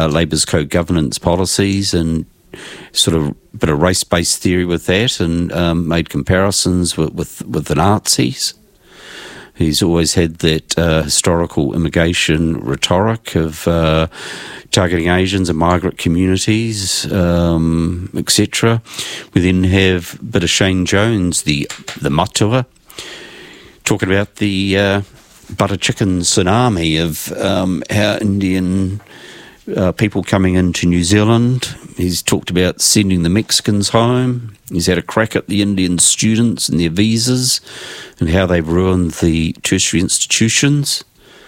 Labour's co-governance policies and sort of a bit of race-based theory with that, and made comparisons with the Nazis. He's always had that historical immigration rhetoric of targeting Asians and migrant communities, etc. We then have a bit of Shane Jones, the matua, talking about the butter chicken tsunami of how Indian people coming into New Zealand. He's talked about sending the Mexicans home. He's had a crack at the Indian students and their visas and how they've ruined the tertiary institutions.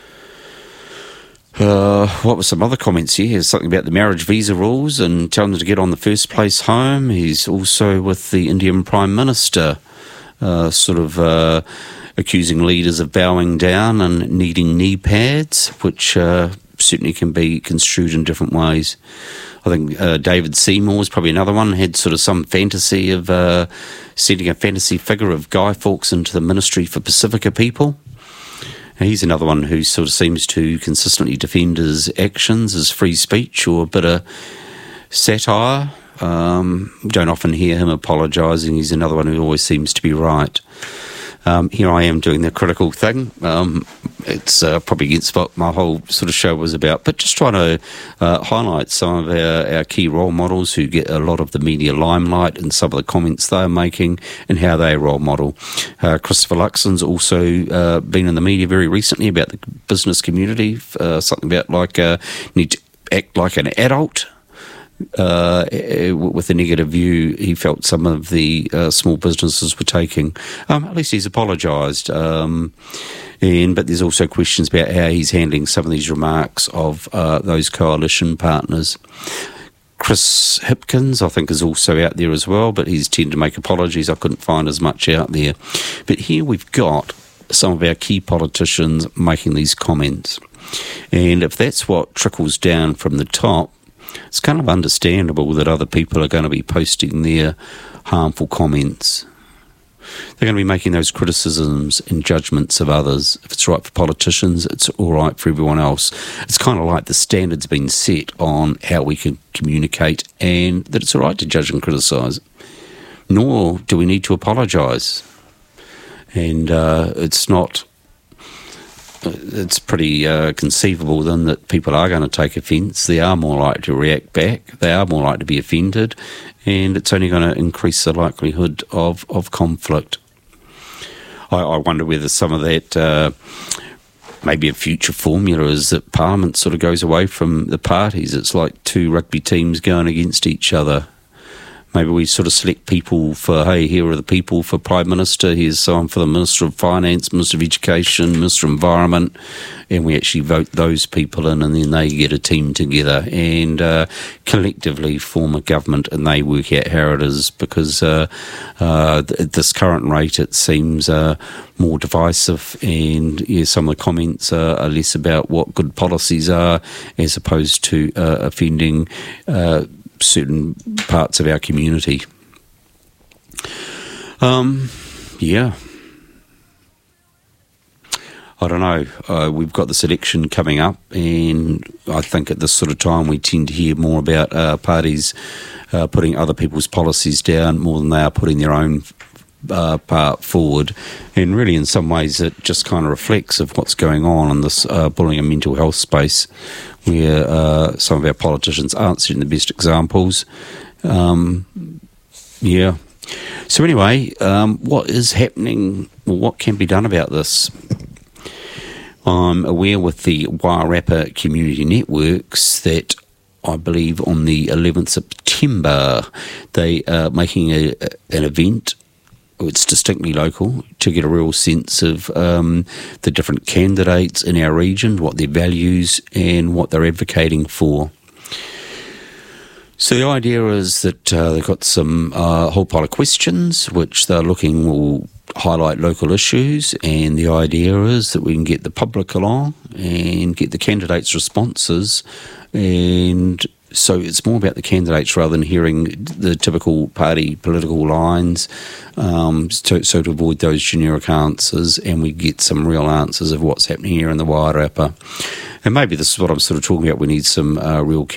What were some other comments here? Something about the marriage visa rules and telling them to get on the first place home. He's also with the Indian Prime Minister, accusing leaders of bowing down and needing knee pads, which certainly can be construed in different ways. I think David Seymour was probably another one, had sort of some fantasy of sending a fantasy figure of Guy Fawkes into the Ministry for Pacifica People. He's another one who sort of seems to consistently defend his actions as free speech or a bit of satire. Don't often hear him apologising. He's another one who always seems to be right. Here I am doing the critical thing. It's probably against what my whole sort of show was about, but just trying to highlight some of our key role models who get a lot of the media limelight and some of the comments they're making and how they role model. Christopher Luxon's also been in the media very recently about the business community, something about need to act like an adult. With a negative view he felt some of the small businesses were taking. At least he's apologised. But there's also questions about how he's handling some of these remarks of those coalition partners. Chris Hipkins, I think, is also out there as well, but he's tended to make apologies. I couldn't find as much out there. But here we've got some of our key politicians making these comments. And if that's what trickles down from the top, it's kind of understandable that other people are going to be posting their harmful comments. They're going to be making those criticisms and judgments of others. If it's right for politicians, it's all right for everyone else. It's kind of like the standard's been set on how we can communicate and that it's all right to judge and criticise. Nor do we need to apologise. And it's pretty conceivable then that people are going to take offence. They are more likely to react back. They are more likely to be offended, and it's only going to increase the likelihood of conflict. I wonder whether some of that maybe a future formula is that Parliament sort of goes away from the parties. It's like two rugby teams going against each other. Maybe we sort of select people for, hey, here are the people for Prime Minister, here's someone for the Minister of Finance, Minister of Education, Minister of Environment, and we actually vote those people in, and then they get a team together and collectively form a government, and they work out how it is, because at this current rate it seems more divisive, and some of the comments are less about what good policies are as opposed to offending certain parts of our community. I don't know. We've got this election coming up, and I think at this sort of time we tend to hear more about parties putting other people's policies down more than they are putting their own part forward. And really, in some ways, it just kind of reflects of what's going on in this bullying and mental health space, where some of our politicians aren't setting the best examples. So anyway, what is happening, or what can be done about this? I'm aware with the Wairarapa Community Networks that I believe on the 11th September they are making an event. It's distinctly local, to get a real sense of the different candidates in our region, what their values and what they're advocating for. So the idea is that they've got some whole pile of questions which they're looking will highlight local issues, and the idea is that we can get the public along and get the candidates' responses, and so it's more about the candidates rather than hearing the typical party political lines, so to avoid those generic answers, and we get some real answers of what's happening here in the Wairarapa. And maybe this is what I'm sort of talking about. We need some real